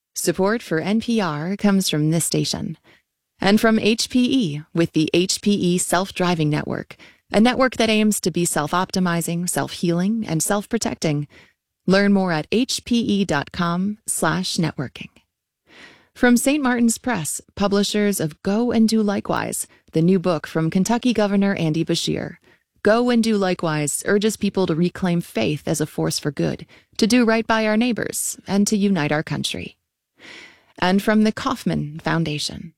Support for NPR comes from this station. And from HPE with the HPE Self-Driving Network, a network that aims to be self-optimizing, self-healing, and self-protecting. Learn more at hpe.com/networking. From St. Martin's Press, publishers of Go and Do Likewise, the new book from Kentucky Governor Andy Beshear. Go and Do Likewise urges people to reclaim faith as a force for good, to do right by our neighbors, and to unite our country. And from the Kauffman Foundation.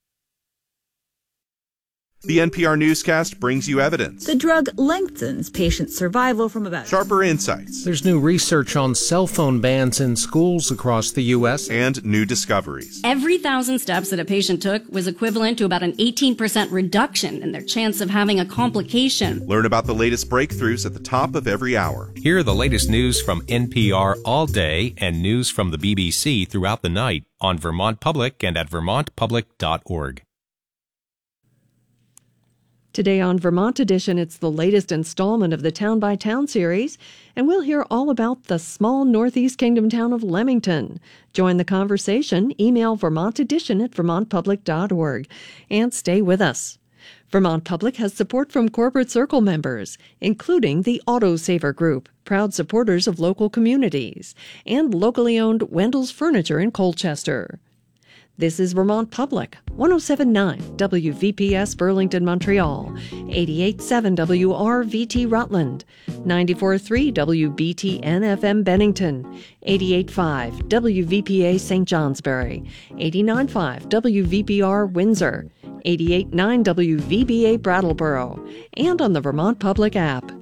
The NPR newscast brings you evidence. The drug lengthens patient survival from about... Sharper insights. There's new research on cell phone bans in schools across the U.S. And new discoveries. Every 1,000 steps that a patient took was equivalent to about an 18% reduction in their chance of having a complication. Learn about the latest breakthroughs at the top of every hour. Hear the latest news from NPR all day and news from the BBC throughout the night on Vermont Public and at vermontpublic.org. Today on Vermont Edition, it's the latest installment of the Town by Town series, and we'll hear all about the small Northeast Kingdom town of Leamington. Join the conversation. Email vermontedition@vermontpublic.org. And stay with us. Vermont Public has support from Corporate Circle members, including the Auto Saver Group, proud supporters of local communities, and locally owned Wendell's Furniture in Colchester. This is Vermont Public, 107.9 WVPS Burlington, Montreal, 88.7 WRVT Rutland, 94.3 WBTN FM Bennington, 88.5 WVPA St. Johnsbury, 89.5 WVPR Windsor, 88.9 WVBA Brattleboro, and on the Vermont Public app.